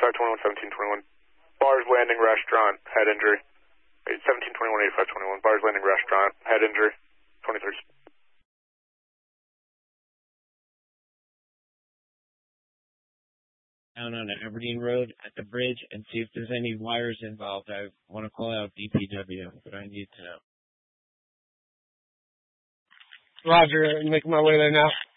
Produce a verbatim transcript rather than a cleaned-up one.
eighty-five twenty-one, seventeen twenty-one. Bars Landing Restaurant, head injury. seventeen twenty-one, eighty-five twenty-one. Bars Landing Restaurant, head injury. twenty-three. Down on Aberdeen Road at the bridge and see if there's any wires involved. I want to call out D P W, but I need to know. Roger, I'm making my way there now.